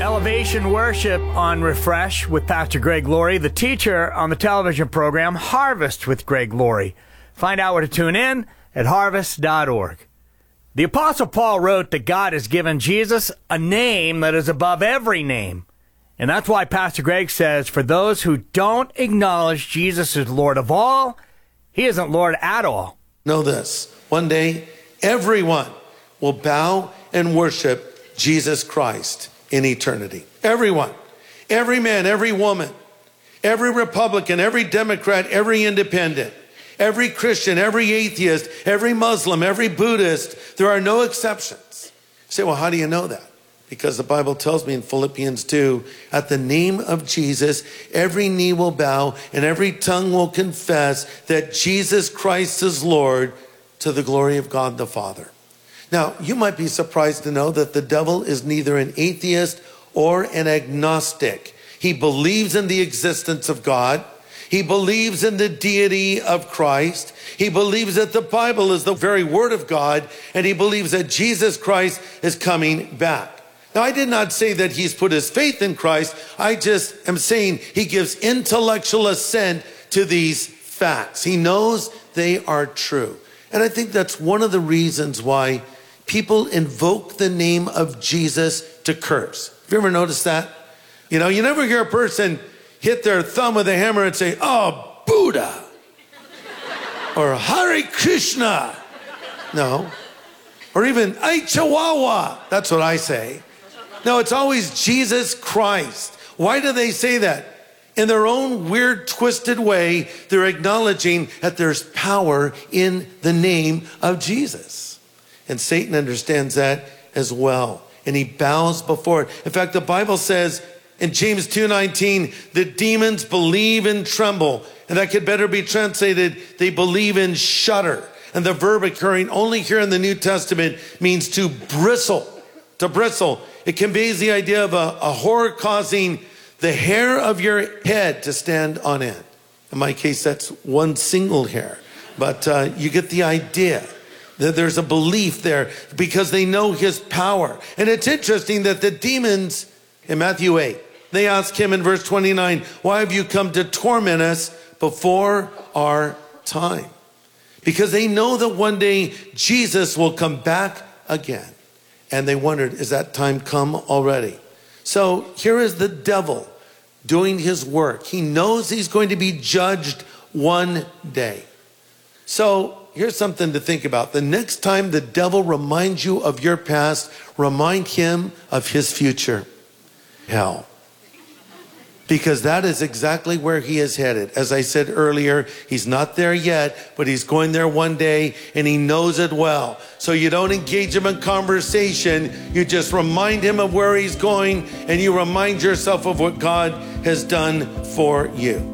Elevation Worship on Refresh with Pastor Greg Laurie, the teacher on the television program Harvest with Greg Laurie. Find out where to tune in at harvest.org. The Apostle Paul wrote that God has given Jesus a name that is above every name. And that's why Pastor Greg says, for those who don't acknowledge Jesus as Lord of all, he isn't Lord at all. Know this, one day everyone will bow and worship Jesus Christ in eternity. Everyone, every man, every woman, every Republican, every Democrat, every independent, every Christian, every atheist, every Muslim, every Buddhist, there are no exceptions. You say, well, how do you know that? Because the Bible tells me in Philippians 2, at the name of Jesus, every knee will bow and every tongue will confess that Jesus Christ is Lord, to the glory of God the Father. Now, you might be surprised to know that the devil is neither an atheist or an agnostic. He believes in the existence of God. He believes in the deity of Christ. He believes that the Bible is the very word of God, and he believes that Jesus Christ is coming back. Now, I did not say that he's put his faith in Christ. I just am saying he gives intellectual assent to these facts. He knows they are true. And I think that's one of the reasons why people invoke the name of Jesus to curse. Have you ever noticed that? You know, you never hear a person hit their thumb with a hammer and say, oh, Buddha, or Hare Krishna. No. Or even, ay, Chihuahua. That's what I say. No, it's always Jesus Christ. Why do they say that? In their own weird, twisted way, they're acknowledging that there's power in the name of Jesus. And Satan understands that as well. And he bows before it. In fact, the Bible says in James 2:19, the demons believe and tremble. And that could better be translated, they believe and shudder. And the verb occurring only here in the New Testament means to bristle. To bristle. It conveys the idea of a horror causing the hair of your head to stand on end. In my case, that's one single hair. But you get the idea that there's a belief there because they know his power. And it's interesting that the demons in Matthew 8, they ask him in verse 29, why have you come to torment us before our time? Because they know that one day Jesus will come back again. And they wondered, is that time come already? So here is the devil doing his work. He knows he's going to be judged one day. So here's something to think about. The next time the devil reminds you of your past, remind him of his future. Hell. Because that is exactly where he is headed. As I said earlier, he's not there yet, but he's going there one day, and he knows it well. So you don't engage him in conversation. You just remind him of where he's going, and you remind yourself of what God has done for you.